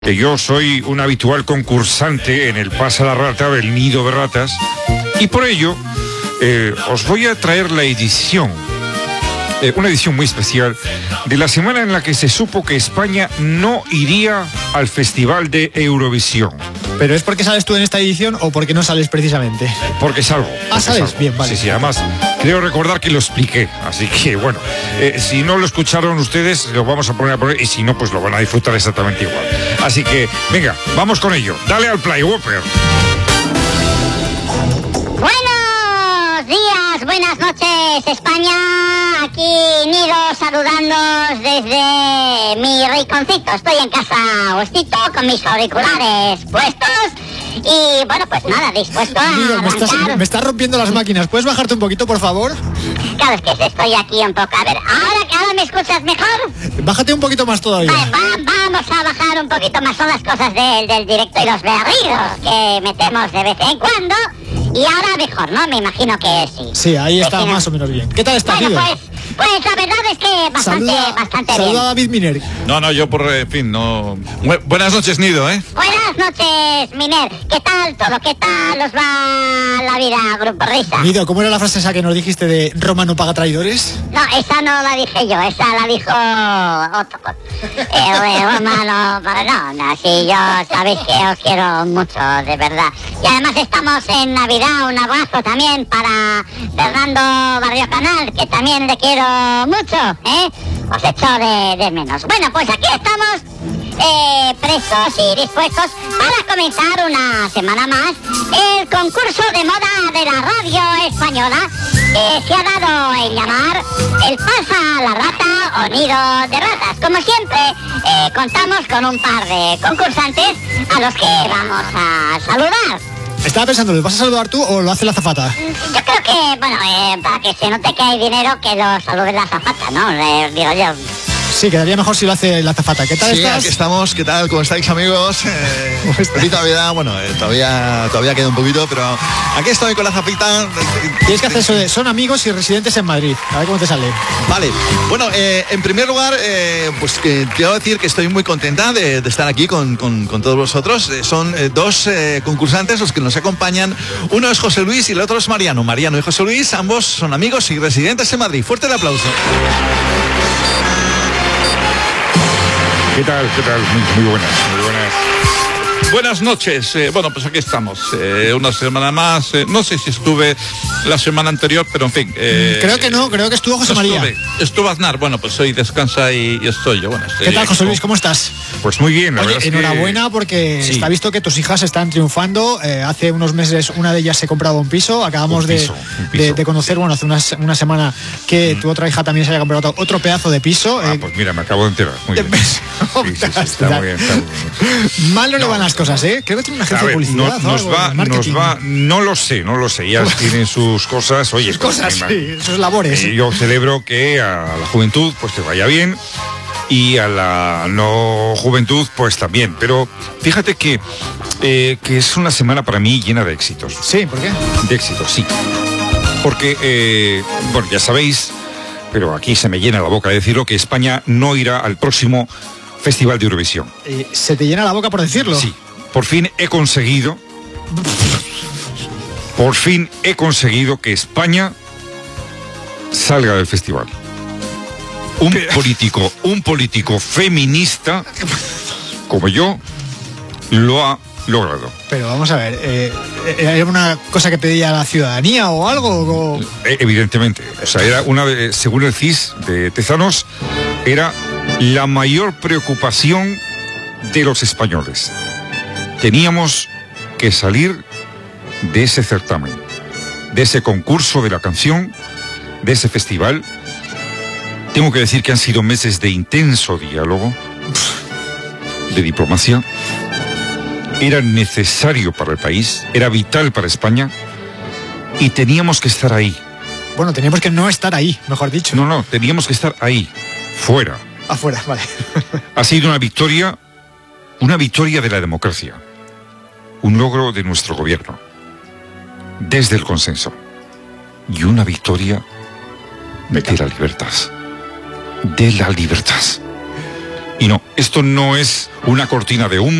que yo soy un habitual concursante en el Pasa la Rata del Nido de Ratas, y por ello os voy a traer la edición, una edición muy especial, de la semana en la que se supo que España no iría al Festival de Eurovisión. ¿Pero es porque sales tú en esta edición o porque no sales precisamente? Porque salgo. ¿Sales? Salgo. Bien, vale. Sí, además, creo recordar que lo expliqué, así que bueno, si no lo escucharon ustedes, lo vamos a poner, y si no, pues lo van a disfrutar exactamente igual. Así que, venga, vamos con ello. Dale al play, Whopper. Buenos días, buenas noches, España. Aquí Nido saludándoos desde mi rinconcito. Estoy en casa a gustito con mis auriculares puestos. Y bueno, pues nada, dispuesto a Nido, arrancar. me estás rompiendo las máquinas. ¿Puedes bajarte un poquito, por favor? Claro, es que estoy aquí un poco. A ver, ¿ahora me escuchas mejor? Bájate un poquito más todavía. Vamos a bajar un poquito más. Son las cosas del directo y los berridos que metemos de vez en cuando. Y ahora mejor, ¿no? Me imagino que sí. Sí, ahí está más o menos bien. ¿Qué tal estás, Bueno, Nido? pues la verdad es que bastante bien. Saluda a David Miner. No, yo no... Buenas noches, Nido, ¿eh? Buenas noches, Miner. ¿Qué tal todo? ¿Qué tal os va la vida, Grupo Risa? Nido, ¿cómo era la frase esa que nos dijiste de Roma no paga traidores? No, esa no la dije yo, esa la dijo otro. No, sí, yo sabéis que os quiero mucho, de verdad. Y además estamos en Navidad, un abrazo también para Fernando Barrio Canal, que también le quiero mucho, ¿eh? Os echo de menos. Bueno, pues aquí estamos prestos y dispuestos para comenzar una semana más el concurso de moda de la radio española que se ha dado en llamar el Pasa la Rata o Nido de Ratas. Como siempre, contamos con un par de concursantes a los que vamos a saludar. Estaba pensando, ¿lo vas a saludar tú o lo hace la azafata? Yo creo que, bueno, para que se note que hay dinero, que lo salude la azafata, ¿no? Digo yo. Sí, quedaría mejor si lo hace la azafata. ¿Qué tal estás? Aquí estamos. ¿Qué tal? ¿Cómo estáis, amigos? Feliz Navidad. Bueno, todavía queda un poquito, pero aquí estoy con la azafita. Tienes que hacer eso de son amigos y residentes en Madrid. A ver cómo te sale. Vale. Bueno, en primer lugar, pues quiero decir que estoy muy contenta de estar aquí con todos vosotros. Son dos concursantes los que nos acompañan. Uno es José Luis y el otro es Mariano. Mariano y José Luis, ambos son amigos y residentes en Madrid. Fuerte el aplauso. ¿Qué tal? Muy buenas. Buenas noches. Bueno, pues aquí estamos. Una semana más. No sé si estuve la semana anterior, pero en fin. Creo que no, creo que estuvo José María. Estuvo Aznar. Bueno, pues hoy descansa y estoy yo. Bueno, ¿qué tal, José Luis? ¿Cómo estás? Pues muy bien, la Oye, verdad. Enhorabuena porque sí. Está visto que tus hijas están triunfando. Hace unos meses una de ellas se compraba un piso. Acabamos Un piso. de conocer, bueno, hace una semana que tu otra hija también se haya comprado otro pedazo de piso. Pues mira, me acabo de enterar. Muy bien. Sí, está muy bien. Mal no le van las cosas, ¿eh? Creo que tiene una agencia de publicidad. Nos va, no lo sé, ya tienen sus cosas, oye. Sus cosas, sí, sus labores. Yo celebro que a la juventud pues te vaya bien y a la no juventud pues también, pero fíjate que es una semana para mí llena de éxitos. Sí, ¿por qué? De éxitos, sí. Porque, bueno, ya sabéis, pero aquí se me llena la boca de decirlo, que España no irá al próximo Festival de Eurovisión. ¿Se te llena la boca por decirlo? Sí, por fin he conseguido que España salga del festival. Un político feminista como yo lo ha logrado. Pero vamos a ver, ¿era una cosa que pedía la ciudadanía o algo? Evidentemente, o sea, era según el CIS de Tezanos, era la mayor preocupación de los españoles. Teníamos que salir de ese certamen, de ese concurso de la canción, de ese festival. Tengo que decir que han sido meses de intenso diálogo, de diplomacia. Era necesario para el país, era vital para España y teníamos que estar ahí. Bueno, teníamos que no estar ahí, mejor dicho. No, teníamos que estar ahí, fuera. Afuera, vale. Ha sido una victoria de la democracia, un logro de nuestro gobierno, desde el consenso, y una victoria de la libertad. Y no, esto no es una cortina de humo.